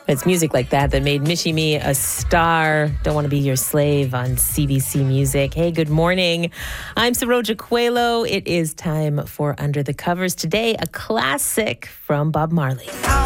It's music like that made Michie Mee a star. Don't Want to Be Your Slave on CBC Music. Hey, good morning. I'm Saroja Coelho. It is time for Under the Covers. Today, a classic from Bob Marley.